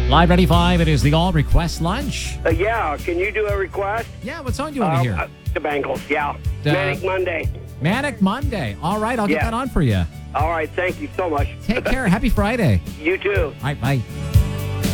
Live 95, it is the All Request Lunch. Yeah, can you do a request? Yeah, what song do you want to hear? The Bangles, yeah. Manic Monday. Manic Monday. All right, I'll get Yeah. that on for you. All right, thank you so much. Take care. Happy Friday. You too. All right, bye.